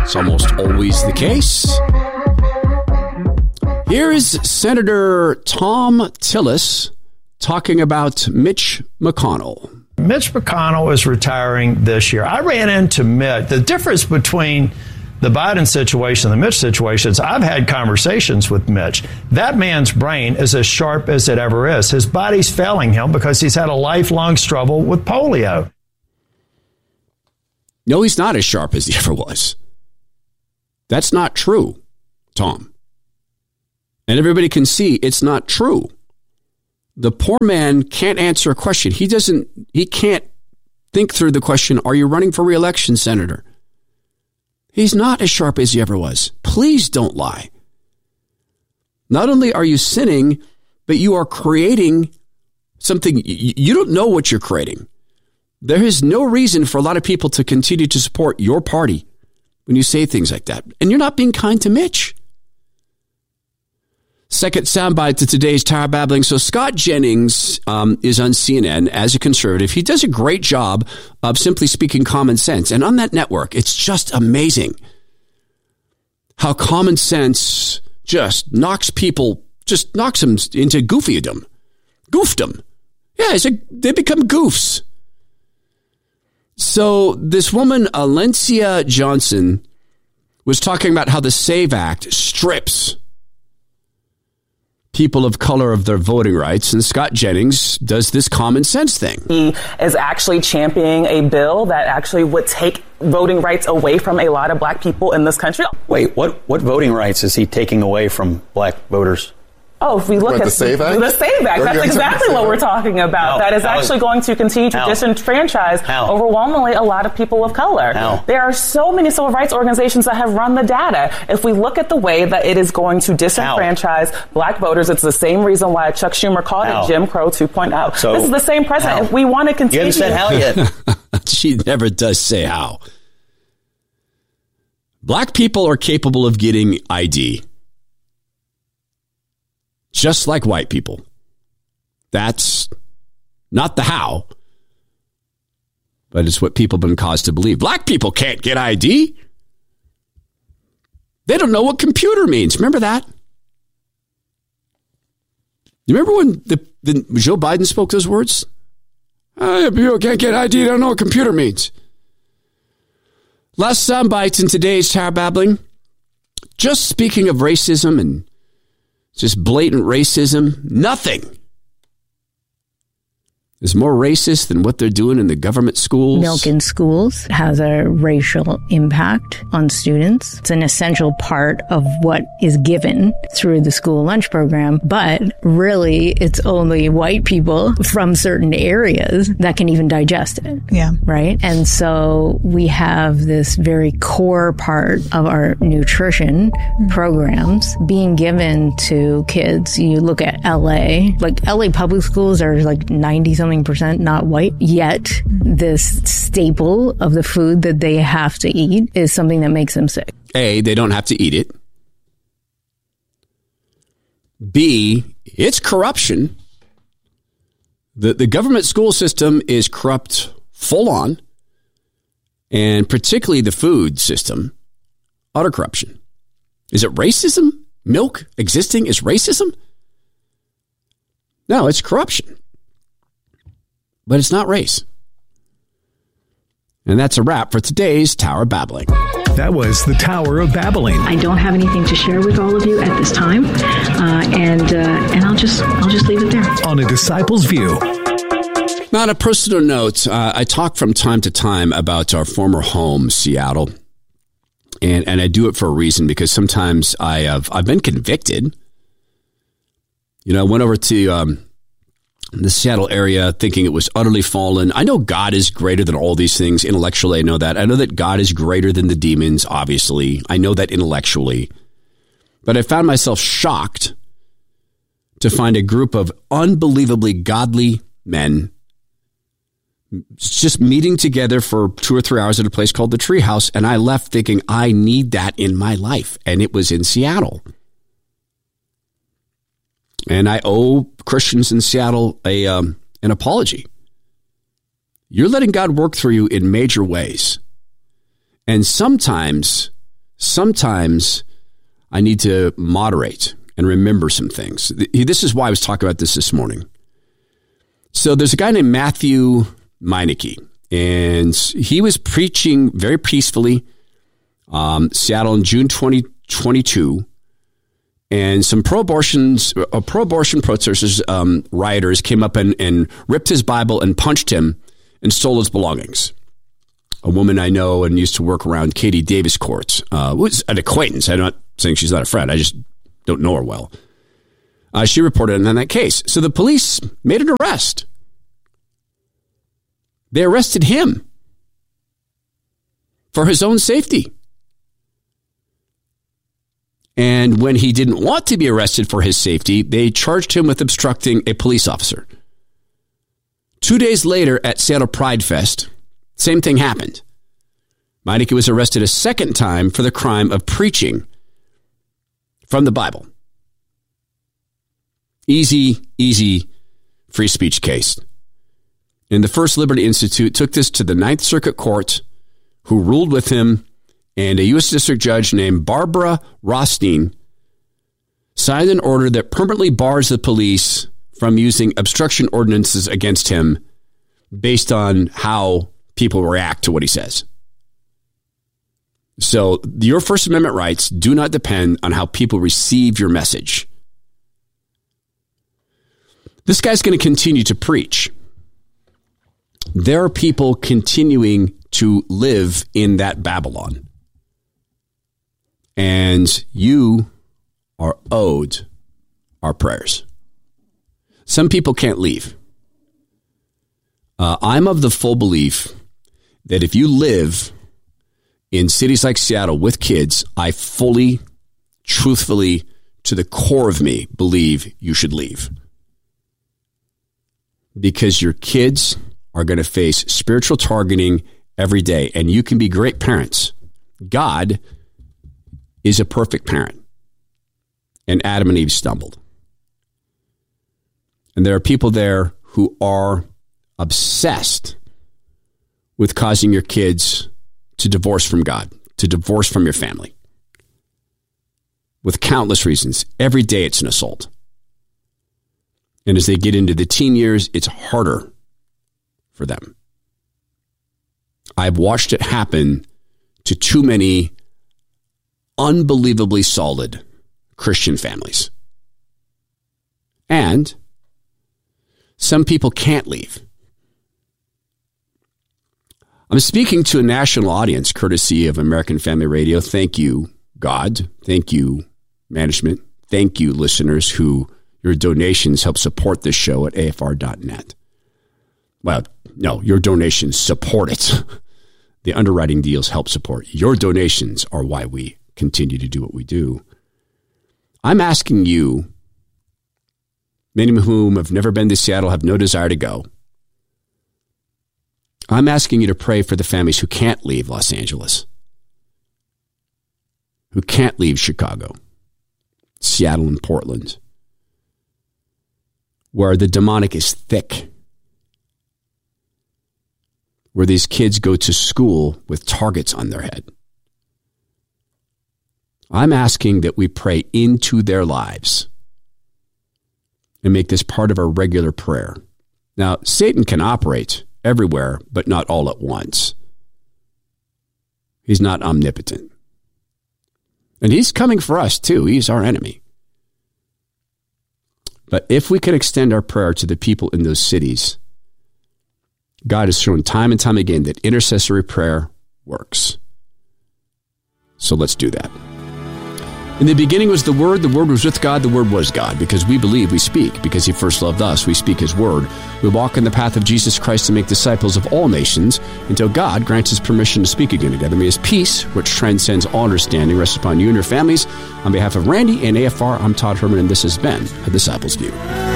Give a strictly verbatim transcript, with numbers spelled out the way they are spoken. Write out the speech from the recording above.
It's almost always the case. Here is Senator Thom Tillis talking about Mitch McConnell. Mitch McConnell is retiring this year. I ran into Mitch. The difference between the Biden situation and the Mitch situation is I've had conversations with Mitch. That man's brain is as sharp as it ever is. His body's failing him because he's had a lifelong struggle with polio. No, he's not as sharp as he ever was. That's not true, Tom. And everybody can see it's not true. The poor man can't answer a question. He doesn't, he can't think through the question, are you running for re-election, Senator? He's not as sharp as he ever was. Please don't lie. Not only are you sinning, but you are creating something, you don't know what you're creating. There is no reason for a lot of people to continue to support your party when you say things like that. And you're not being kind to Mitch. Second soundbite to today's Tower Babbling. So Scott Jennings um, is on C N N as a conservative. He does a great job of simply speaking common sense. And on that network, it's just amazing how common sense just knocks people, just knocks them into goofyism. Goofdom. Yeah, it's a, they become goofs. So this woman, Alencia Johnson, was talking about how the SAVE Act strips people of color of their voting rights, and Scott Jennings does this common sense thing. He is actually championing a bill that actually would take voting rights away from a lot of black people in this country. Wait, what, what voting rights is he taking away from black voters? Oh, if we look what, at the SAVE Act? The SAVE Act, that's exactly what we're talking about. How? That is How actually is, going to continue to how? disenfranchise how? overwhelmingly a lot of people of color. How? There are so many civil rights organizations that have run the data. If we look at the way that it is going to disenfranchise how? black voters, it's the same reason why Chuck Schumer called how? it Jim Crow two point oh. So, this is the same president. How? If we want to continue... You haven't said how yet. She never does say how. Black people are capable of getting I D. Just like white people. That's not the how, but it's what people have been caused to believe. Black people can't get I D. They don't know what computer means. Remember that? You remember when the, the Joe Biden spoke those words? Uh, people can't get I D. They don't know what computer means. Last soundbites in today's Tower Babbling. Just speaking of racism and just blatant racism, nothing is more racist than what they're doing in the government schools. Milk in schools has a racial impact on students. It's an essential part of what is given through the school lunch program, but really it's only white people from certain areas that can even digest it. Yeah. Right? And so we have this very core part of our nutrition mm-hmm. programs being given to kids. You look at L A, like L A public schools are like ninety something percent not white, yet this staple of the food that they have to eat is something that makes them sick. A, they don't have to eat it. B, it's corruption. The, the government school system is corrupt full on, and particularly the food system, utter corruption. Is it racism? Milk existing is racism? No, it's corruption. But it's not race. And that's a wrap for today's Tower Babbling. That was the Tower of Babbling. I don't have anything to share with all of you at this time, uh, and uh, and I'll just I'll just leave it there. On A Disciple's View. Now, on a personal note, uh, I talk from time to time about our former home, Seattle, and and I do it for a reason because sometimes I have I've been convicted. You know, I went over to um, the Seattle area thinking it was utterly fallen. I know God is greater than all these things. Intellectually, I know that. I know that God is greater than the demons, obviously. I know that intellectually. But I found myself shocked to find a group of unbelievably godly men just meeting together for two or three hours at a place called the Treehouse. And I left thinking, I need that in my life. And it was in Seattle. And I owe Christians in Seattle a um, an apology. You're letting God work through you in major ways. And sometimes sometimes I need to moderate and remember some things. This is why I was talking about this this morning. So there's a guy named Matthew Meineke, and he was preaching very peacefully, um, Seattle in June twenty twenty-two, and some pro-abortions, uh, pro-abortion protesters, um, rioters came up and, and ripped his Bible and punched him and stole his belongings. A woman I know and used to work around Katie Davis courts, uh, was an acquaintance. I'm not saying she's not a friend. I just don't know her well. Uh, she reported on that case. So the police made an arrest. They arrested him for his own safety. And when he didn't want to be arrested for his safety, they charged him with obstructing a police officer. Two days later at Seattle Pride Fest, same thing happened. Meineke was arrested a second time for the crime of preaching from the Bible. Easy, easy free speech case. And the First Liberty Institute took this to the Ninth Circuit Court, who ruled with him, and a U S District Judge named Barbara Rothstein signed an order that permanently bars the police from using obstruction ordinances against him based on how people react to what he says. So your First Amendment rights do not depend on how people receive your message. This guy's going to continue to preach. There are people continuing to live in that Babylon. And you are owed our prayers. Some people can't leave. Uh, I'm of the full belief that if you live in cities like Seattle with kids, I fully, truthfully, to the core of me, believe you should leave. Because your kids are going to face spiritual targeting every day, and you can be great parents. God is a perfect parent, and Adam and Eve stumbled. And there are people there who are obsessed with causing your kids to divorce from God, to divorce from your family, with countless reasons. Every day it's an assault. And as they get into the teen years, it's harder for them. I've watched it happen to too many unbelievably solid Christian families. And some people can't leave. I'm speaking to a national audience courtesy of American Family Radio. Thank you, God. Thank you, management. Thank you, listeners, who your donations help support this show at A F R dot net. Well, no, your donations support it. The underwriting deals help support. Your donations are why we continue to do what we do. I'm asking you, many of whom have never been to Seattle, have no desire to go. I'm asking you to pray for the families who can't leave Los Angeles, who can't leave Chicago, Seattle, and Portland, where the demonic is thick, where these kids go to school with targets on their head. I'm asking that we pray into their lives and make this part of our regular prayer. Now, Satan can operate everywhere, but not all at once. He's not omnipotent. And he's coming for us too. He's our enemy. But if we could extend our prayer to the people in those cities, God has shown time and time again that intercessory prayer works. So let's do that. In the beginning was the Word, the Word was with God, the Word was God. Because we believe, we speak. Because he first loved us, we speak his word. We walk in the path of Jesus Christ to make disciples of all nations until God grants us permission to speak again together. May his peace, which transcends all understanding, rest upon you and your families. On behalf of Randy and A F R, I'm Todd Herman, and this has been A Disciple's View.